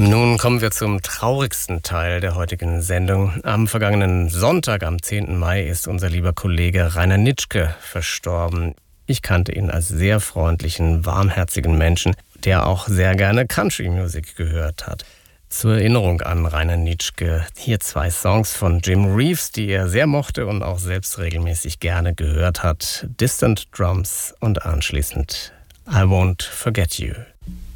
Nun kommen wir zum traurigsten Teil der heutigen Sendung. Am vergangenen Sonntag, am 10. Mai, ist unser lieber Kollege Rainer Nitschke verstorben. Ich kannte ihn als sehr freundlichen, warmherzigen Menschen, der auch sehr gerne Country Music gehört hat. Zur Erinnerung an Rainer Nitschke hier 2 Songs von Jim Reeves, die er sehr mochte und auch selbst regelmäßig gerne gehört hat. Distant Drums und anschließend I Won't Forget You.